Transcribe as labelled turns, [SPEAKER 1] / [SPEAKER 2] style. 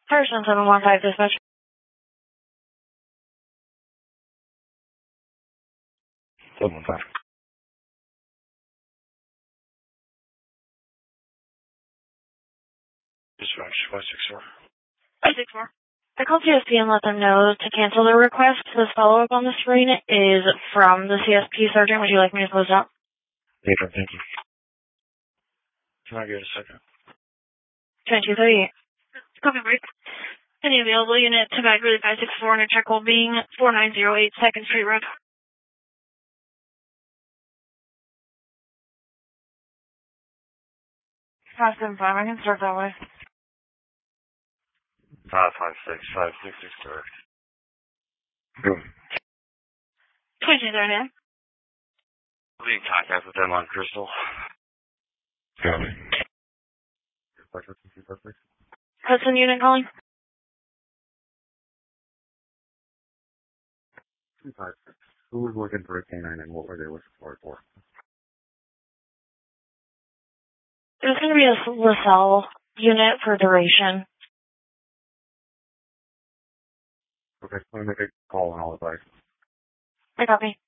[SPEAKER 1] Person 715 dispatch.
[SPEAKER 2] 715. Dispatch 564.
[SPEAKER 1] 564. I called CSP and let them know to cancel their request. This follow-up on the screen is from the CSP sergeant. Would you like me to close it up?
[SPEAKER 2] Yeah, thank you. Can I get a second?
[SPEAKER 1] 2238. Copy break. Any available unit to Baggerly 564 and a check will being 4908 2nd Street Road. 575. I can start that way.
[SPEAKER 2] 556, 566, correct. Boom.
[SPEAKER 1] 2238.
[SPEAKER 2] I'll be in contact with them on Crystal. Copy.
[SPEAKER 1] Hudson unit calling.
[SPEAKER 2] 256. Who was looking for a canine and what were they looking for it for?
[SPEAKER 1] There's going to be a LaSalle unit for duration.
[SPEAKER 2] Okay, I'm going to make a call and I'll advise.
[SPEAKER 1] I copy.